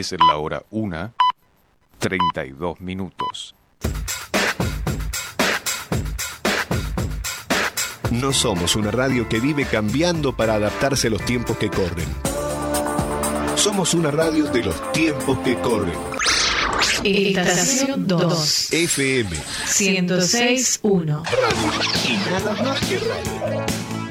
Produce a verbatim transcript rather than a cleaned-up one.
Es la hora una, treinta y dos minutos. No somos una radio que vive cambiando para adaptarse a los tiempos que corren. Somos una radio de los tiempos que corren. Estación dos. F M ciento seis punto uno. Radio y nada más que radio.